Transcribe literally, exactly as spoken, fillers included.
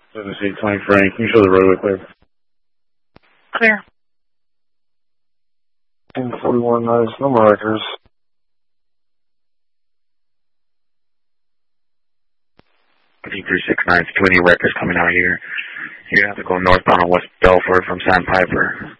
seven six twenty Frank, can you show the roadway clear? Clear. ten forty-one, nice, no markers. three six nine, too many records coming out here. You're going to have to go northbound on West Belfort from Sandpiper.